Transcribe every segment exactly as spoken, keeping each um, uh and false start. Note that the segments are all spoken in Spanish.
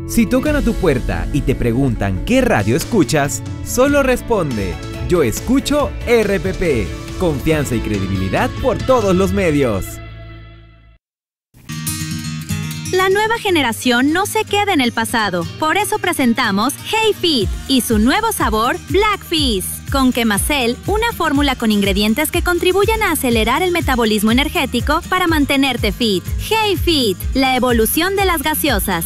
Si tocan a tu puerta y te preguntan qué radio escuchas, solo responde: yo escucho R P P. Confianza y credibilidad por todos los medios. La nueva generación no se queda en el pasado. Por eso presentamos Hey Fit y su nuevo sabor Black Fizz. Con Quemacel, una fórmula con ingredientes que contribuyen a acelerar el metabolismo energético para mantenerte fit. Hey Fit, la evolución de las gaseosas.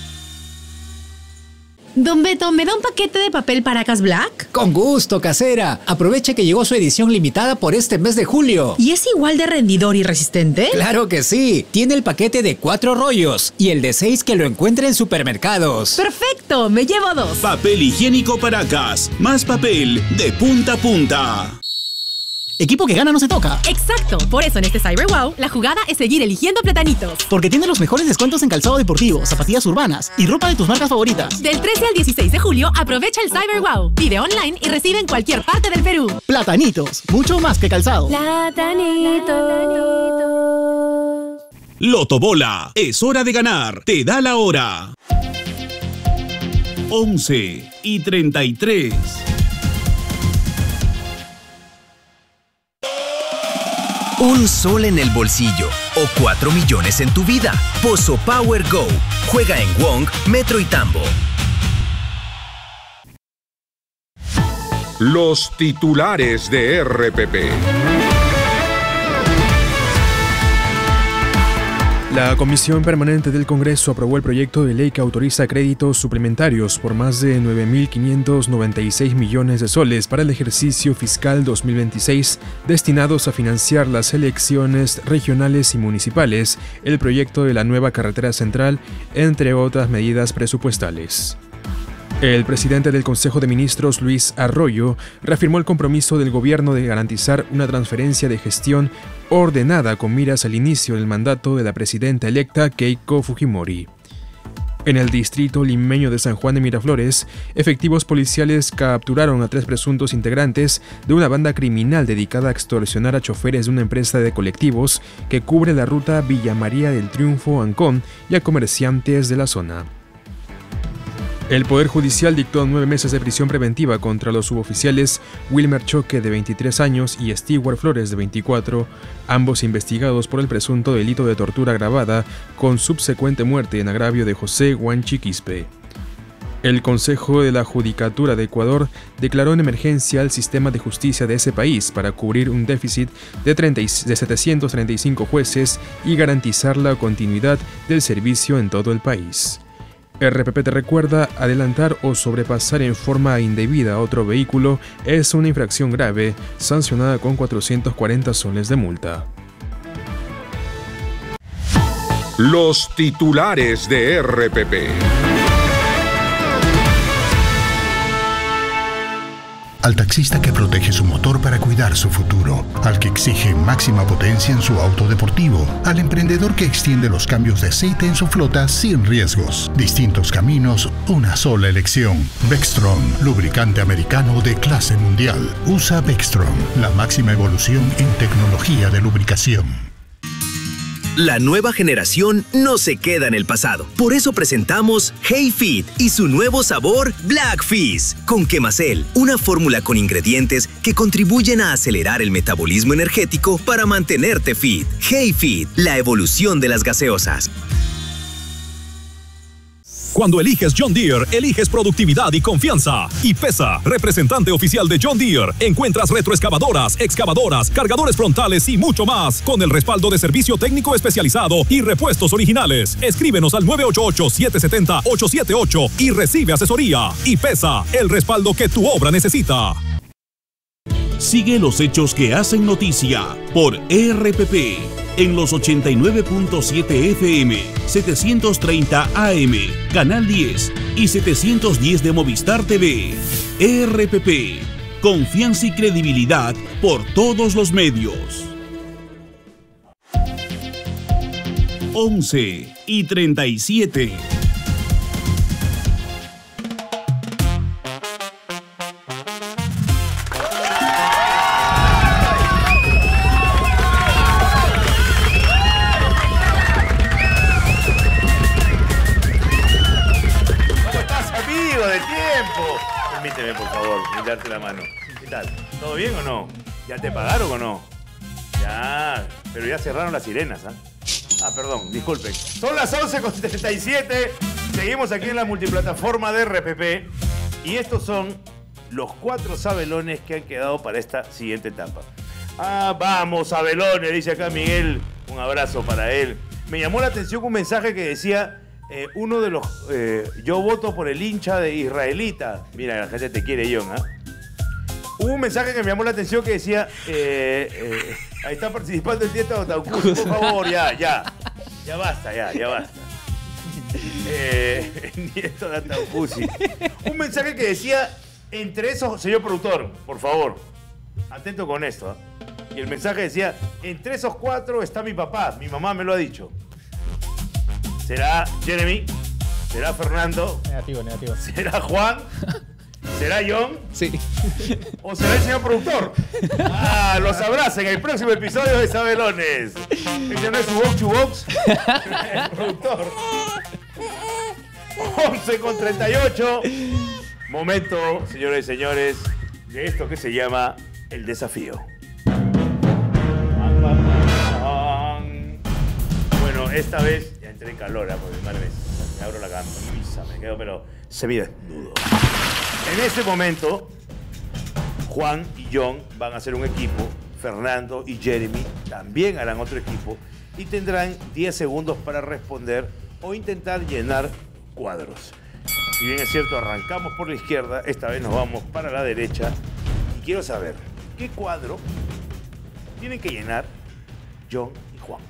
Don Beto, ¿me da un paquete de papel Paracas Black? Con gusto, casera. Aproveche que llegó su edición limitada por este mes de julio. ¿Y es igual de rendidor y resistente? ¡Claro que sí! Tiene el paquete de cuatro rollos y el de seis que lo encuentra en supermercados. ¡Perfecto! Me llevo dos. Papel higiénico Paracas. Más papel de punta a punta. Equipo que gana no se toca. Exacto. Por eso en este Cyber Wow, la jugada es seguir eligiendo platanitos. Porque tiene los mejores descuentos en calzado deportivo, zapatillas urbanas y ropa de tus marcas favoritas. Del trece al dieciséis de julio, aprovecha el Cyber Wow. Pide online y recibe en cualquier parte del Perú. Platanitos. Mucho más que calzado. Platanitos. Lotobola. Es hora de ganar. Te da la hora. once y treinta y tres. Un sol en el bolsillo o cuatro millones en tu vida. Pozo Power Go. Juega en Wong, Metro y Tambo. Los titulares de R P P. La Comisión Permanente del Congreso aprobó el proyecto de ley que autoriza créditos suplementarios por más de nueve mil quinientos noventa y seis millones de soles para el ejercicio fiscal dos mil veintiséis destinados a financiar las elecciones regionales y municipales, el proyecto de la nueva carretera central, entre otras medidas presupuestales. El presidente del Consejo de Ministros, Luis Arroyo, reafirmó el compromiso del gobierno de garantizar una transferencia de gestión ordenada con miras al inicio del mandato de la presidenta electa Keiko Fujimori. En el distrito limeño de San Juan de Miraflores, efectivos policiales capturaron a tres presuntos integrantes de una banda criminal dedicada a extorsionar a choferes de una empresa de colectivos que cubre la ruta Villa María del Triunfo-Ancón y a comerciantes de la zona. El Poder Judicial dictó nueve meses de prisión preventiva contra los suboficiales Wilmer Choque, de veintitrés años, y Stewart Flores, de veinticuatro, ambos investigados por el presunto delito de tortura agravada con subsecuente muerte en agravio de José Guanchi Quispe. El Consejo de la Judicatura de Ecuador declaró en emergencia al sistema de justicia de ese país para cubrir un déficit de, treinta, de setecientos treinta y cinco jueces y garantizar la continuidad del servicio en todo el país. R P P te recuerda: adelantar o sobrepasar en forma indebida a otro vehículo es una infracción grave, sancionada con cuatrocientos cuarenta soles de multa. Los titulares de R P P. Al taxista que protege su motor para cuidar su futuro, al que exige máxima potencia en su auto deportivo, al emprendedor que extiende los cambios de aceite en su flota sin riesgos. Distintos caminos, una sola elección. Vectron, lubricante americano de clase mundial. Usa Vectron, la máxima evolución en tecnología de lubricación. La nueva generación no se queda en el pasado. Por eso presentamos Hey Fit y su nuevo sabor Black Fizz. Con Quemacel, una fórmula con ingredientes que contribuyen a acelerar el metabolismo energético para mantenerte fit. Hey Fit, la evolución de las gaseosas. Cuando eliges John Deere, eliges productividad y confianza. Y Pesa, representante oficial de John Deere, encuentras retroexcavadoras, excavadoras, cargadores frontales y mucho más, con el respaldo de servicio técnico especializado y repuestos originales. Escríbenos al nueve ocho ocho, siete siete cero, ocho siete ocho y recibe asesoría. Y Pesa, el respaldo que tu obra necesita. Sigue los hechos que hacen noticia por R P P en los ochenta y nueve punto siete F M, setecientos treinta A M, Canal diez y setecientos diez de Movistar T V. R P P, confianza y credibilidad por todos los medios. once y treinta y siete. Permíteme, por favor, y darte la mano. ¿Qué tal? ¿Todo bien o no? ¿Ya te pagaron o no? Ya, pero ya cerraron las sirenas, ¿ah? Ah, perdón, disculpen. Son las once con treinta y siete. Seguimos aquí en la multiplataforma de R P P. Y estos son los cuatro sabelones que han quedado para esta siguiente etapa. Ah, vamos, sabelones, dice acá Miguel. Un abrazo para él. Me llamó la atención un mensaje que decía eh, uno de los... Eh, yo voto por el hincha de israelita. Mira, la gente te quiere, John, ¿ah? Hubo un mensaje que me llamó la atención que decía, eh, eh, ahí está participando el Nieto de Otaucusi, por favor, ya, ya, ya basta, ya, ya basta. Eh, el Nieto de Otaucusi. Un mensaje que decía, entre esos, señor productor, por favor, atento con esto. ¿eh? Y el mensaje decía, entre esos cuatro está mi papá, mi mamá me lo ha dicho. ¿Será Jeremy? ¿Será Fernando? Negativo, negativo. ¿Será Juan? ¿Será John? Sí. ¿O será el señor productor? Ah, lo sabrás en el próximo episodio de Sabelones. Este no es su box to box. El productor. once con treinta y ocho. Momento, señores y señores, de esto que se llama el desafío. Bueno, esta vez ya entré en calor, porque madre mía, me abro la camisa, me quedo pero semidesnudo. En ese momento, Juan y John van a hacer un equipo, Fernando y Jeremy también harán otro equipo y tendrán diez segundos para responder o intentar llenar cuadros. Si bien es cierto, arrancamos por la izquierda, esta vez nos vamos para la derecha y quiero saber qué cuadro tienen que llenar John y Juan.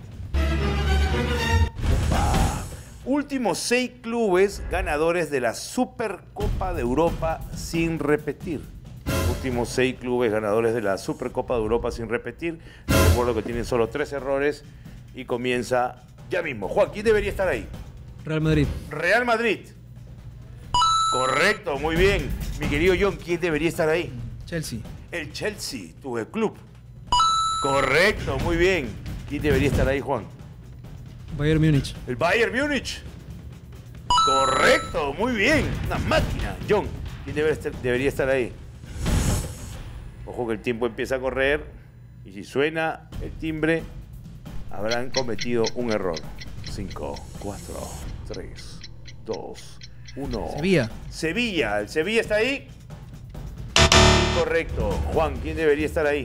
Opa. Últimos seis clubes ganadores de la Supercopa de Europa sin repetir. Últimos seis clubes ganadores de la Supercopa de Europa sin repetir. Recuerdo que tienen solo tres errores y comienza ya mismo. Juan, ¿quién debería estar ahí? Real Madrid. Real Madrid. Correcto, muy bien. Mi querido John, ¿quién debería estar ahí? Chelsea. El Chelsea, tu club. Correcto, muy bien. ¿Quién debería estar ahí, Juan? Bayern Múnich. El Bayern Múnich. Correcto, muy bien. Una máquina. John, ¿quién debe estar, debería estar ahí? Ojo que el tiempo empieza a correr y si suena el timbre, habrán cometido un error. cinco, cuatro, tres, dos, uno. Sevilla. Sevilla. ¿El Sevilla está ahí? Correcto. Juan, ¿quién debería estar ahí?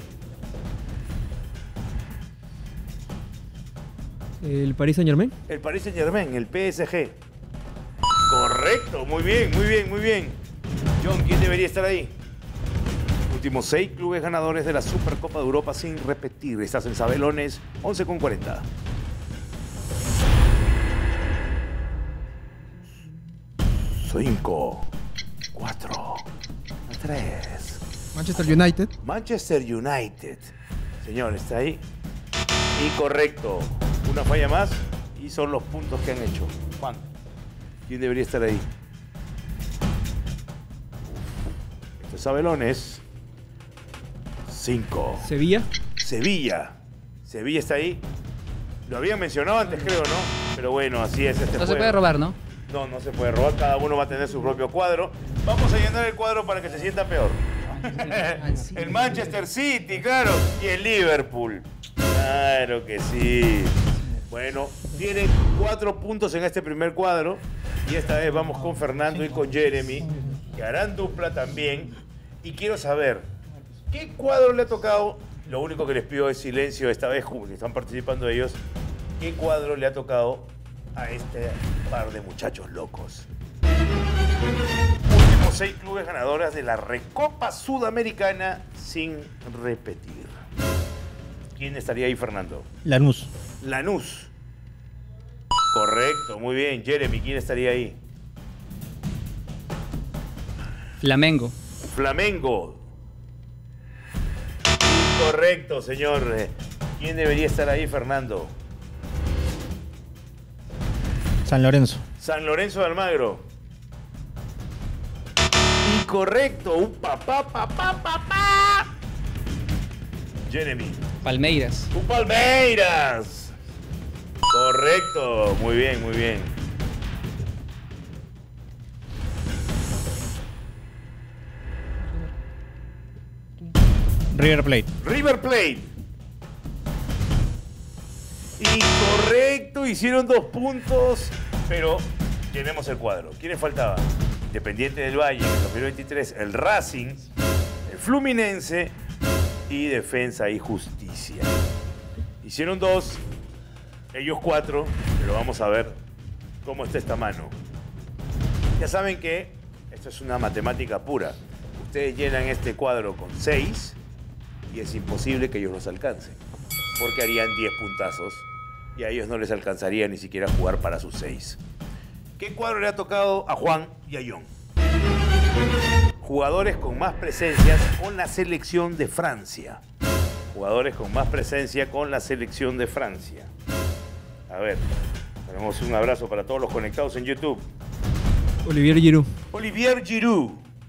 ¿El Paris Saint Germain? El Paris Saint Germain, el P S G. Correcto, muy bien, muy bien, muy bien. John, ¿quién debería estar ahí? Últimos seis clubes ganadores de la Supercopa de Europa sin repetir. Estás en Sabelones, once con cuarenta. cinco, cuatro, tres. Manchester United. Manchester United. Señor, ¿está ahí? Incorrecto. Una falla más y son los puntos que han hecho. Juan, ¿quién debería estar ahí? Estos Sabelones. Cinco. Sevilla. Sevilla. Sevilla está ahí. Lo habían mencionado antes, creo, ¿no? Pero bueno, así es este No juego. se puede robar, ¿no? No, no se puede robar. Cada uno va a tener su propio cuadro. Vamos a llenar el cuadro para que se sienta peor. El Manchester City, claro. Y el Liverpool. Claro que sí. Bueno, tienen cuatro puntos en este primer cuadro. Y esta vez vamos con Fernando y con Jeremy, que harán dupla también. Y quiero saber, ¿qué cuadro le ha tocado? Lo único que les pido es silencio esta vez, que están participando ellos. ¿Qué cuadro le ha tocado a este par de muchachos locos? Últimos seis clubes ganadores de la Recopa Sudamericana sin repetir. ¿Quién estaría ahí, Fernando? Lanús. Lanús. Correcto, muy bien. Jeremy, ¿quién estaría ahí? Flamengo. Flamengo. Correcto, señor. ¿Quién debería estar ahí, Fernando? San Lorenzo. San Lorenzo de Almagro. Incorrecto. Un papá, papá, papá. Jeremy. Palmeiras. Un Palmeiras. Correcto. Muy bien, muy bien. River Plate. River Plate. Incorrecto, hicieron dos puntos, pero llenemos el cuadro. ¿Quiénes faltaban? Independiente del Valle, en el dos mil veintitrés, el Racing, el Fluminense y Defensa y Justicia. Hicieron dos, ellos cuatro, pero vamos a ver cómo está esta mano. Ya saben que esto es una matemática pura. Ustedes llenan este cuadro con seis y es imposible que ellos los alcancen, porque harían diez puntazos y a ellos no les alcanzaría ni siquiera jugar para sus seis. ¿Qué cuadro le ha tocado a Juan y a John? Jugadores con más presencias con la selección de Francia. Jugadores con más presencia con la selección de Francia. A ver, tenemos un abrazo para todos los conectados en YouTube. Olivier Giroud. Olivier Giroud.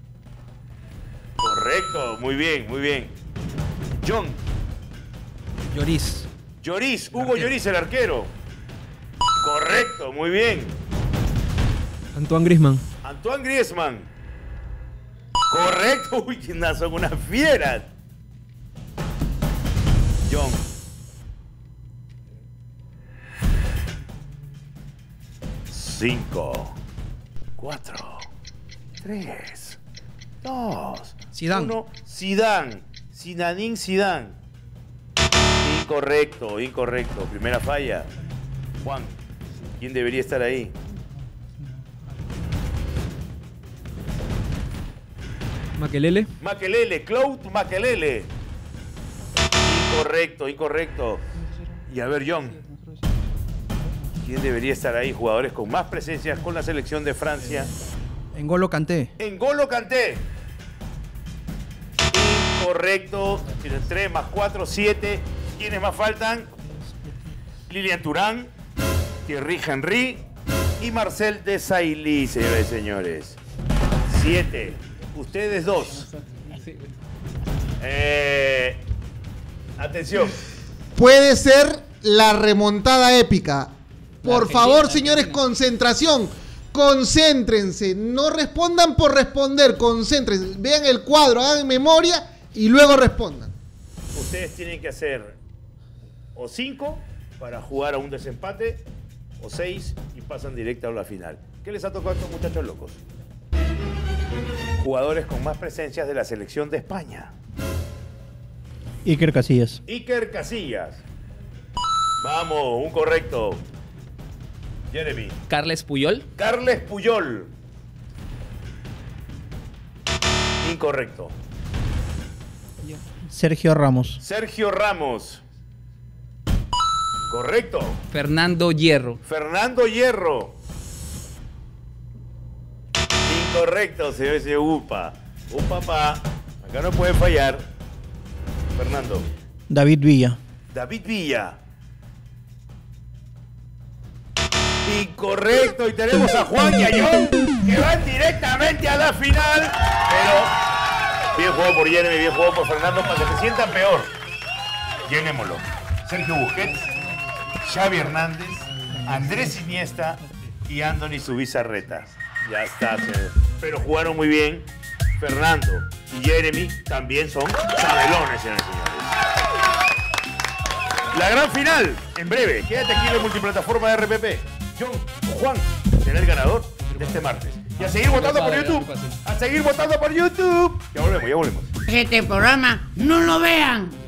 Correcto, muy bien, muy bien. John. Lloris. Lloris, Hugo Lloris, el arquero. Correcto, muy bien. Antoine Griezmann. Antoine Griezmann. Correcto, uy, son unas fieras. John. Cinco, cuatro, tres, dos, Zidane. uno. Zidane. Zinedine Zidane. Incorrecto, incorrecto. Primera falla. Juan, ¿quién debería estar ahí? Makelele. Makelele, Claude Makelele. Incorrecto, incorrecto. Y a ver, John, ¿quién debería estar ahí? Jugadores con más presencias con la selección de Francia. N'Golo Kanté. N'Golo Kanté. Incorrecto. Tienen tres más cuatro, siete. ¿Quiénes más faltan? Lilian Thuram, Thierry Henry y Marcel Desailly, señores y señores. Siete. Ustedes dos. Eh, atención. Puede ser la remontada épica. Por favor, señores, concentración. Concéntrense. No respondan por responder. Concéntrense. Vean el cuadro, hagan memoria y luego respondan. Ustedes tienen que hacer o cinco para jugar a un desempate o seis y pasan directo a la final. ¿Qué les ha tocado a estos muchachos locos? Jugadores con más presencias de la selección de España. Iker Casillas. Iker Casillas. Vamos, un correcto. Jeremy. Carles Puyol. Carles Puyol. Incorrecto. Sergio Ramos. Sergio Ramos. Correcto. Fernando Hierro. Fernando Hierro. Incorrecto, señor ese Upa. Un papá. Acá no puede fallar. Fernando. David Villa. David Villa. Incorrecto. Y tenemos a Juan y a John que van directamente a la final. Pero bien jugado por Jeremy, bien jugado por Fernando para que se sientan peor. Llenémoslo. Sergio Busquets, Xavi Hernández, Andrés Iniesta y Anthony Zubizarreta. Ya está, señor. Pero jugaron muy bien. Fernando y Jeremy también son sabelones, señores y señores. La gran final, en breve. Quédate aquí en la multiplataforma de R P P. John o Juan será el ganador de este martes. Y a seguir votando por YouTube. A seguir votando por YouTube. Ya volvemos, ya volvemos. Este programa no lo vean.